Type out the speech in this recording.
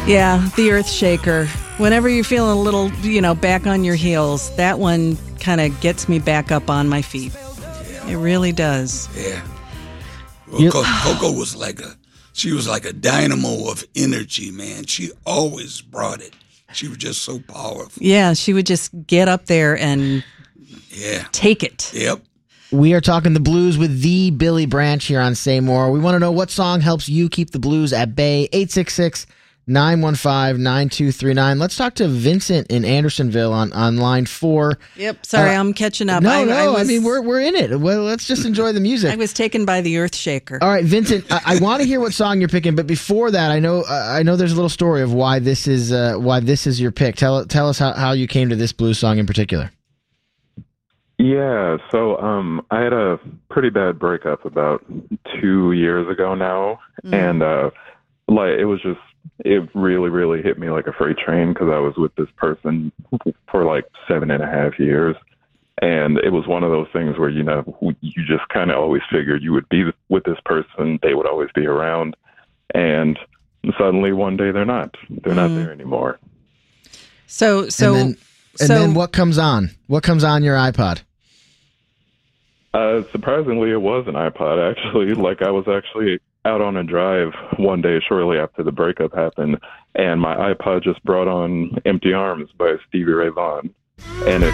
Yeah, the Earth Shaker. Whenever you're feeling a little, back on your heels, that one kind of gets me back up on my feet. It really does. Yeah. Well, Coco was she was like a dynamo of energy, man. She always brought it. She was just so powerful. Yeah, she would just get up there and take it. Yep. We are talking the blues with the Billy Branch here on Say More. We want to know what song helps you keep the blues at bay. 866-915-9239. Let's talk to Vincent in Andersonville on line 4. Yep. Sorry, I'm catching up. No, I mean, we're in it. Well, let's just enjoy the music. I was taken by the Earth Shaker. All right, Vincent, I want to hear what song you're picking, but before that, I know there's a little story of why this is your pick. Tell us how you came to this blues song in particular. Yeah, so I had a pretty bad breakup about 2 years ago now, and it really, really hit me like a freight train because I was with this person for like 7.5 years, and it was one of those things where you just kind of always figured you would be with this person, they would always be around, and suddenly one day they're not there anymore. So then what comes on? What comes on your iPod? Surprisingly, it was an iPod, actually. Like, I was actually out on a drive one day shortly after the breakup happened, and my iPod just brought on Empty Arms by Stevie Ray Vaughan. And it